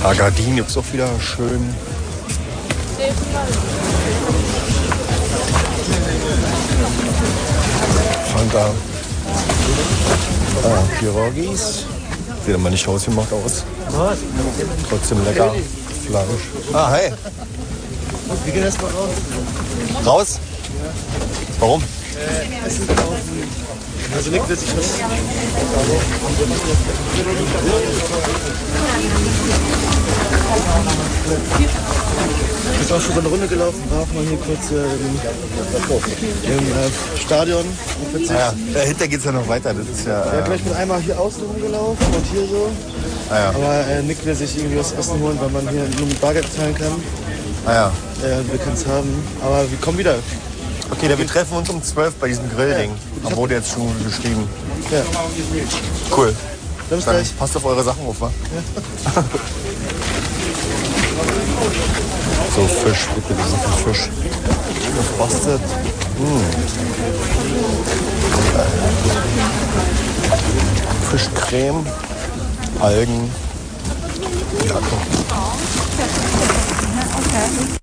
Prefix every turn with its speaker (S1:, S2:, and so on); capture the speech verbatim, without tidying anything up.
S1: Agadin gibt es auch wieder schön. Fanta. Ah, Pirogis. Sieht aber nicht hausgemacht aus. Trotzdem lecker. Fleisch. Ah, hey.
S2: Wir gehen erstmal raus.
S1: Raus? Warum?
S2: Äh, Essen kaufen. Also nicht, dass ich was... Ich bin auch schon so eine Runde gelaufen, war auch mal hier kurz äh, im, im äh, Stadion.
S1: Ah, ja. Dahinter geht es ja noch weiter. Das ist ja,
S2: Ja,
S1: äh,
S2: gleich bin einmal hier außen rumgelaufen und hier so.
S1: ah, ja.
S2: Aber äh, Nick will sich irgendwie was essen holen, weil man hier nur mit Bargeld zahlen kann.
S1: Ah, ja.
S2: Äh, wir können es haben, aber wir kommen wieder.
S1: Okay, dann wir treffen uns um zwölf bei diesem Grillding.
S2: Ja.
S1: Wurde jetzt schon geschrieben.
S2: Ja.
S1: Cool.
S2: Dann bis
S1: Dann
S2: gleich.
S1: passt auf eure Sachen auf, wa? Ja. So, Fisch, bitte, das ist ein Fisch. Gefrostet. Mmh. Fischcreme, Algen. Ja, komm.